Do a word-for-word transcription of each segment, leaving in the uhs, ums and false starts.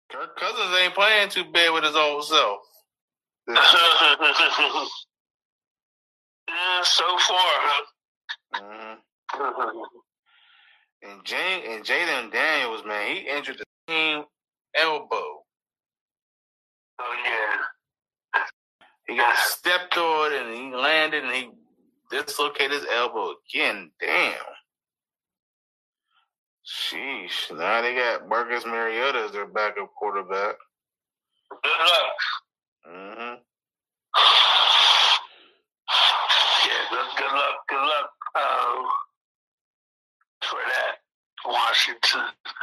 Kirk Cousins ain't playing too bad with his old self. Yeah, so far. Mm-hmm. and Jay and Jaden Daniels, man, he injured the team elbow. Oh yeah. He got stepped on and he landed and he dislocated his elbow again. Damn. Sheesh. Now they got Marcus Mariota as their backup quarterback. Good luck. Mm-hmm. Yeah, good, good luck. Good luck uh, for that, Washington.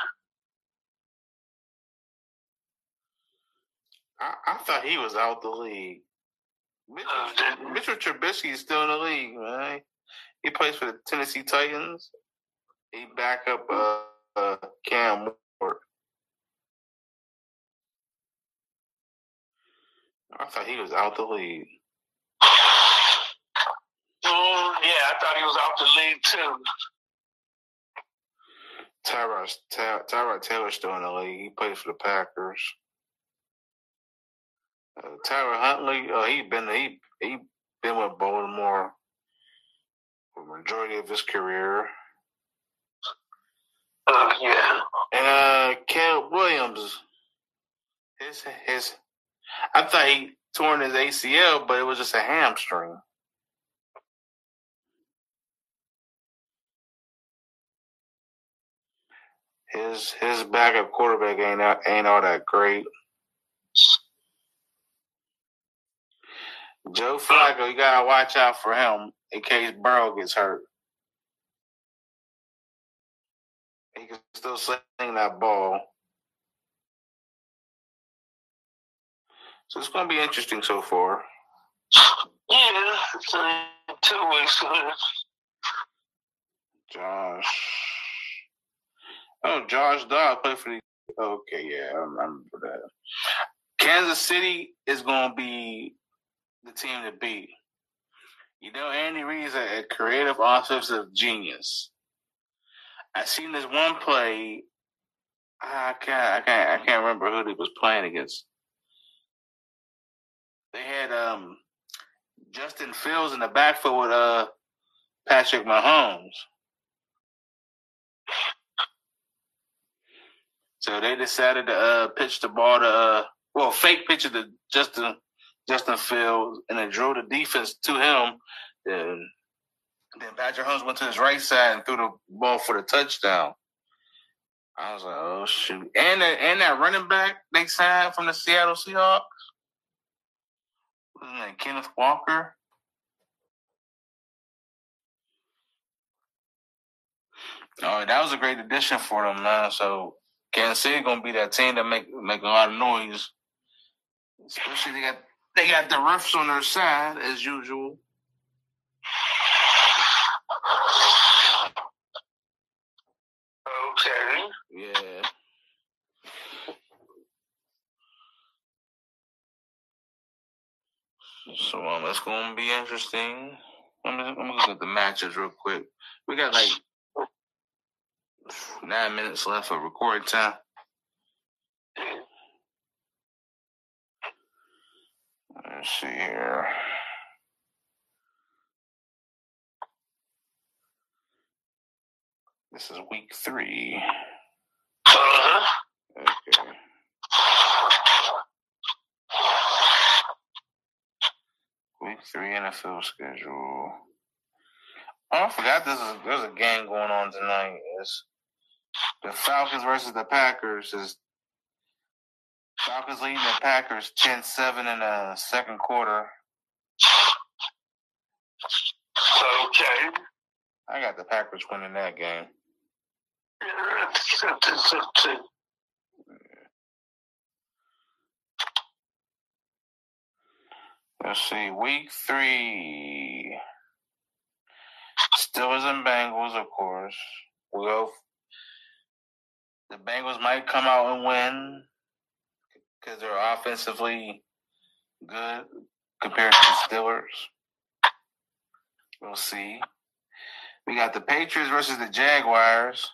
I, I thought he was out the league. Mitchell, uh, Mitchell Trubisky is still in the league, man. He plays for the Tennessee Titans. He back up uh, uh, Cam Ward. I thought he was out the league. Mm, yeah, I thought he was out the league too. Tyrod Ty, Tyrod Taylor's still in the league. He plays for the Packers. Uh, Tyler Huntley, uh, he been he he been with Baltimore for the majority of his career. Uh, yeah. And uh, Caleb Williams, his his, I thought he torn his A C L, but it was just a hamstring. His his backup quarterback ain't out, ain't all that great. Joe Flacco, you gotta watch out for him in case Burrow gets hurt. He can still sling that ball. So it's gonna be interesting so far. Yeah, it's uh, two weeks. Josh. Oh, Josh Dobbs played for the. Okay, yeah, I remember that. Kansas City is gonna be the team to beat. You know, Andy Reid's a, a creative offensive genius. I seen this one play. I can't, I can't, I can't remember who he was playing against. They had um, Justin Fields in the backfield with uh, Patrick Mahomes. So they decided to uh, pitch the ball to, uh, well, fake pitch it to Justin Justin Fields, and then drove the defense to him. And then Patrick Mahomes went to his right side and threw the ball for the touchdown. I was like, oh, shoot. And that, and that running back they signed from the Seattle Seahawks, wasn't that Kenneth Walker? Oh, that was a great addition for them, man. So Kansas City gonna be that team that make make a lot of noise. Especially they got they got the refs on their side as usual. Okay. Yeah. So um, it's gonna be interesting. Let me let me look at the matches real quick. We got like nine minutes left of recording time. Let's see here. This is week three. Uh-huh. Okay. Week three N F L schedule. Oh, I forgot this is there's a game going on tonight. It's the Falcons versus the Packers. Is Falcons leading the Packers ten seven in the second quarter. Okay. I got the Packers winning that game. Let's see, week three. Steelers and Bengals, of course. Well, the Bengals might come out and win because they're offensively good compared to the Steelers. We'll see. We got the Patriots versus the Jaguars.